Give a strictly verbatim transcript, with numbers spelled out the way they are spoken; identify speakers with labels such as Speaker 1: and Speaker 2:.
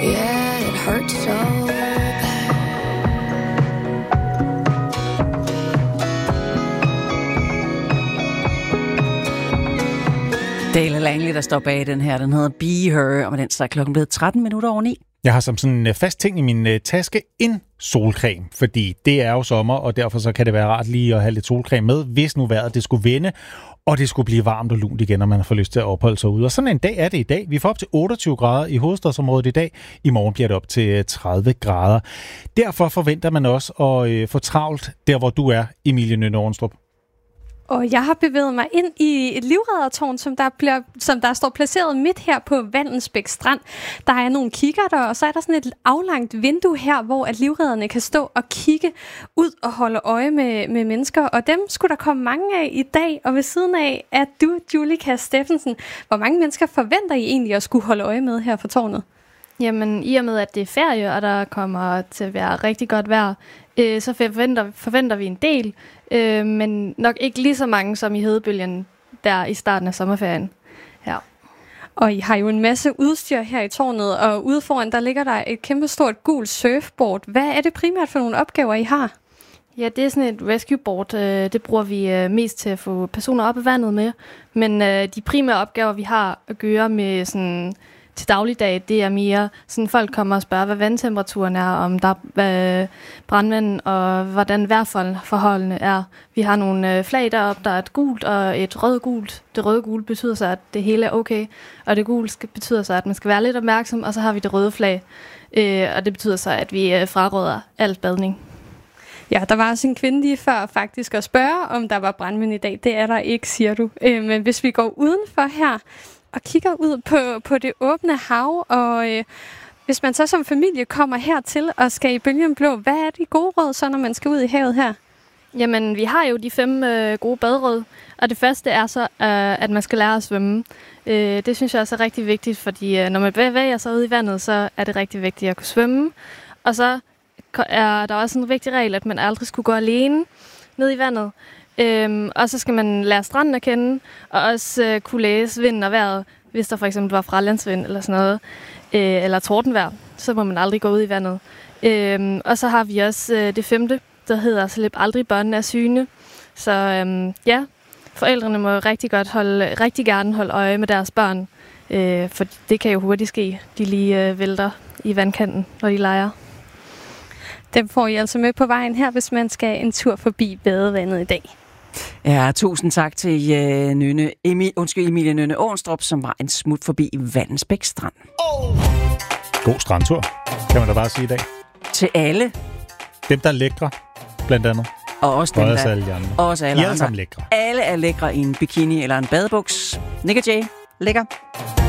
Speaker 1: Yeah, it hurts so bad.
Speaker 2: Dale Langley, der står bag den her, den hedder Be Her, og med den så er klokken blevet tretten minutter over ni.
Speaker 3: Jeg har som sådan en fast ting i min uh, taske en solcreme, fordi det er jo sommer, og derfor så kan det være rart lige at have lidt solcreme med, hvis nu vejret det skulle vende, og det skulle blive varmt og lunt igen, når man får lyst til at opholde sig ude. Og sådan en dag er det i dag. Vi får op til otteogtyve grader i hovedstadsområdet i dag. I morgen bliver det op til tredive grader. Derfor forventer man også at uh, få travlt der, hvor du er, Emilie Nynne Ornstrup.
Speaker 4: Og jeg har bevæget mig ind i et livreddertårn, som der, bliver, som der står placeret midt her på Vallensbæk Strand. Der er nogle kikkerter, og så er der sådan et aflangt vindue her, hvor at livredderne kan stå og kigge ud og holde øje med, med mennesker. Og dem skulle der komme mange af i dag. Og ved siden af er du, Julika Steffensen. Hvor mange mennesker forventer I egentlig at skulle holde øje med her for tårnet?
Speaker 5: Jamen, i og med, at det er ferie, og der kommer til at være rigtig godt vejr, øh, så forventer, forventer vi en del, øh, men nok ikke lige så mange som i Hedebølgen der i starten af sommerferien. Ja.
Speaker 4: Og I har jo en masse udstyr her i tårnet, og ude foran, der ligger der et kæmpe stort gult surfboard. Hvad er det primært for nogle opgaver, I har?
Speaker 5: Ja, det er sådan et rescue board. Det bruger vi mest til at få personer op i vandet med. Men de primære opgaver, vi har at gøre med sådan til dagligdag, det er mere sådan, folk kommer og spørger, hvad vandtemperaturen er, om der er brandmænd, og hvordan vejrforholdene er. Vi har nogle flag deroppe, der er et gult og et rød-gult. Det røde-gule betyder så, at det hele er okay, og det gule betyder så, at man skal være lidt opmærksom, og så har vi det røde flag, og det betyder så, at vi fraråder alt badning.
Speaker 4: Ja, der var også en kvinde lige før faktisk at spørge, om der var brandmænd i dag. Det er der ikke, siger du. Men hvis vi går udenfor her, og kigger ud på, på det åbne hav, og øh, hvis man så som familie kommer hertil og skal i Bølgen Blå, hvad er de gode råd så, når man skal ud i havet her?
Speaker 5: Jamen, vi har jo de fem øh, gode baderåd, og det første er så, øh, at man skal lære at svømme. Øh, det synes jeg også er rigtig vigtigt, fordi øh, når man bevæger sig ud i vandet, så er det rigtig vigtigt at kunne svømme. Og så er der også en vigtig regel, at man aldrig skulle gå alene ned i vandet. Øhm, og så skal man lære stranden at kende, og også øh, kunne læse vinden og vejret, hvis der for eksempel var fralandsvind eller sådan noget, øh, eller tordenvejr, så må man aldrig gå ud i vandet. Øhm, og så har vi også øh, det femte, der hedder slip aldrig børnene af syne. Så øhm, ja, forældrene må rigtig godt holde, rigtig gerne holde øje med deres børn, øh, for det kan jo hurtigt ske, de lige øh, vælter i vandkanten, når de leger.
Speaker 4: Dem får I altså med på vejen her, hvis man skal en tur forbi badevandet i dag.
Speaker 2: Ja, tusind tak til uh, Nynne, Emil, undskyld, Emilie Nynne Ornstrup, som var en smut forbi Vallensbæk Strand.
Speaker 3: Oh. God strandtur, kan man da bare sige i dag.
Speaker 2: Til alle.
Speaker 3: Dem, der er lækre, blandt andet.
Speaker 2: Og også dem,
Speaker 3: også
Speaker 2: der...
Speaker 3: alle de andre.
Speaker 2: Også alle
Speaker 3: I alle
Speaker 2: andre.
Speaker 3: sammen lækre.
Speaker 2: Alle er lækre i en bikini eller en badebuks. Nick og Jay, lækker.